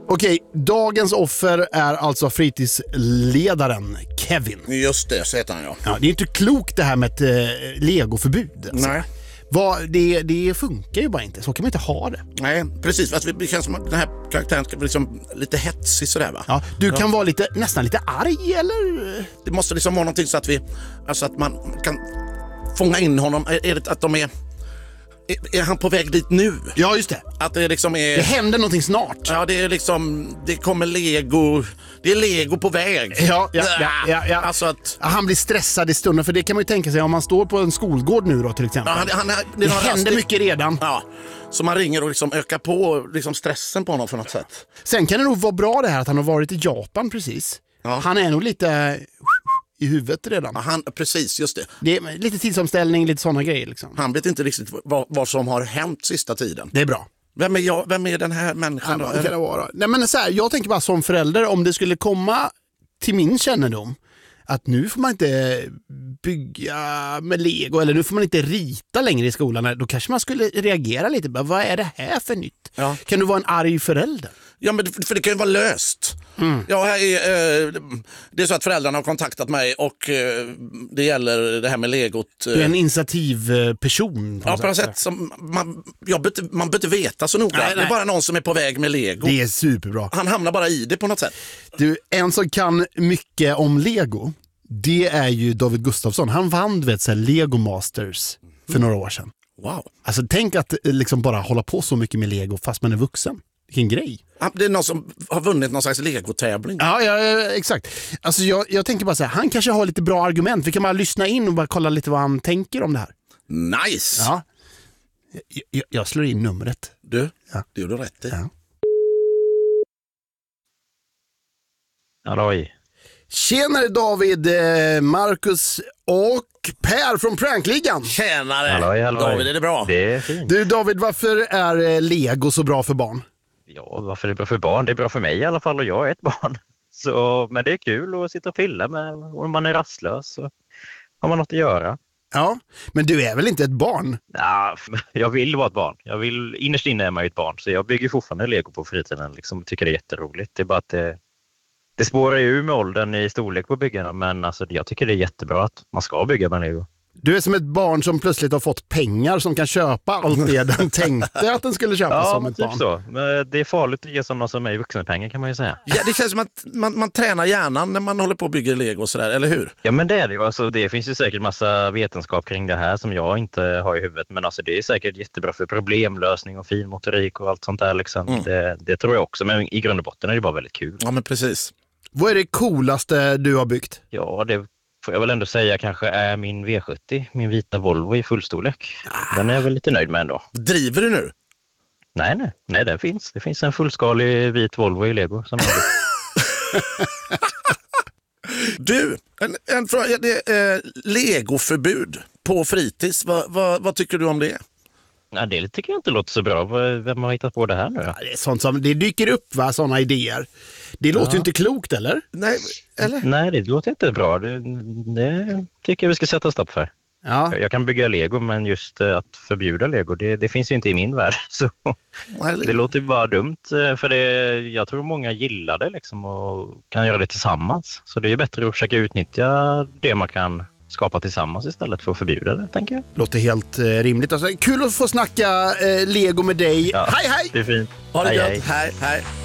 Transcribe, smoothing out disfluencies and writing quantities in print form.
Okej, dagens offer är alltså fritidsledaren Kevin. Just det, så heter han Ja, det är inte klokt det här med ett legoförbud. Alltså. Nej. Det funkar ju bara inte. Så kan man inte ha det. Nej, precis. Alltså, det känns som att den här karaktären ska bli liksom lite hetsig sådär, va? Ja, du kan vara nästan lite arg, eller? Det måste liksom vara någonting så att att man kan fånga in honom. Är det att de är han på väg dit nu? Ja, just det. Att det liksom är... Det händer någonting snart. Ja, det är liksom... Det kommer Lego... Det är Lego på väg. Ja. Alltså att... Han blir stressad i stunden, för det kan man ju tänka sig om man står på en skolgård nu då till exempel. Ja, det händer mycket redan. Ja, så man ringer och liksom ökar på liksom stressen på honom för något sätt. Sen kan det nog vara bra det här att han har varit i Japan precis. Ja. Han är nog lite i huvudet redan. Ja, precis, just det. Det är lite tidsomställning, lite sådana grejer liksom. Han vet inte riktigt vad som har hänt sista tiden. Det är bra. Vem är den här människan då? Vad kan det vara? Nej, men så här, jag tänker bara som förälder, om det skulle komma till min kännedom att nu får man inte bygga med Lego eller nu får man inte rita längre i skolan, då kanske man skulle reagera lite. Vad är det här för nytt? Ja. Kan du vara en arg förälder? Ja, men för det kan ju vara löst. Ja, det är så att föräldrarna har kontaktat mig och det gäller det här med legot. Du är en initiativperson. Ja, på något sätt som man behöver inte veta så noga. Nej. Det är bara någon som är på väg med Lego. Det är superbra. Han hamnar bara i det på något sätt. Du, en som kan mycket om Lego, det är ju David Gustafsson. Han vann Lego Masters för några år sedan. Wow. Alltså tänk att liksom bara hålla på så mycket med Lego fast man är vuxen. Vilken grej. Det är någon som har vunnit någon slags Lego-tävling. Ja, exakt. Alltså jag tänker bara så här, han kanske har lite bra argument. Vi kan bara lyssna in och bara kolla lite vad han tänker om det här. Nice! Ja. Jag slår in numret. Du, det gjorde rätt i. Ja. Halloj. Tjenare David, Marcus och Per från Prankligan. Tjänare! Halloj. David, är det bra? Det är fint. Du David, varför är Lego så bra för barn? Ja, varför är det bra för barn? Det är bra för mig i alla fall och jag är ett barn. Så, men det är kul att sitta och pilla med. Om man är rastlös så har man något att göra. Ja, men du är väl inte ett barn? Ja, jag vill vara ett barn. Innerst inne är man ju ett barn. Så jag bygger fortfarande Lego på fritiden. Liksom, tycker det är jätteroligt. Det är bara att det spårar ju ur med åldern i storlek på byggarna. Men alltså, jag tycker det är jättebra att man ska bygga med Lego. Du är som ett barn som plötsligt har fått pengar som kan köpa allt det den tänkte att den skulle köpa som ett typ barn. Så. Men det är farligt att ge sådana som mig vuxenpengar kan man ju säga. Ja, det känns som att man tränar hjärnan när man håller på att bygga Lego och sådär, eller hur? Ja, men det är det ju. Alltså, det finns ju säkert massa vetenskap kring det här som jag inte har i huvudet. Men alltså, det är säkert jättebra för problemlösning och finmotorik och allt sånt där. Liksom. Det tror jag också. Men i grund och botten är det bara väldigt kul. Ja, men precis. Vad är det coolaste du har byggt? Ja, det får jag väl ändå säga kanske är min V70. Min vita Volvo i fullstorlek. Den är jag väl lite nöjd med ändå. Driver du nu? Nej, den finns. Det finns en fullskalig vit Volvo i Lego som jag Du, en fråga. Det är Lego-förbud på fritids. Vad tycker du om det? Nej, det tycker jag inte låter så bra. Vem har hittat på det här nu? Ja, det är sånt som det dyker upp, såna idéer. Det låter ju inte klokt, eller? Nej, eller? Nej, det låter inte bra. Det tycker jag vi ska sätta stopp för. Ja. Jag kan bygga Lego, men just att förbjuda Lego, det finns ju inte i min värld. Så det låter bara dumt, för jag tror många gillar det liksom och kan göra det tillsammans. Så det är bättre att försöka utnyttja det man kan skapa tillsammans istället för att förbjuda det, tänker jag. Låter helt rimligt. Alltså, kul att få snacka Lego med dig. Ja, hej! Det är fint. Ha det hej, gött. Hej.